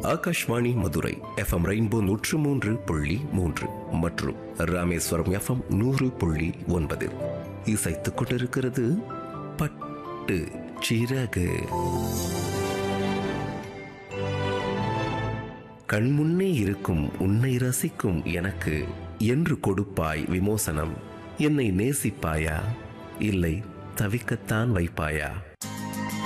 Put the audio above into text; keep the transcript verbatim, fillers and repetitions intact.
Akashvani Madurai FM rainbow நூற்று மூன்று புள்ளி மூன்று மற்றும் ராமேஸ்வரம் எஃப்எம் நூறு புள்ளி ஒன்பது இசைத்துக் கொண்டிருக்கிறது பட்டு சிறகு. கண்முன்னே இருக்கும் உன்னை ரசிக்கும் எனக்கு என்று கொடுப்பாய் விமோசனம். என்னை நேசிப்பாயா இல்லை தவிக்கத்தான் வைப்பாயா?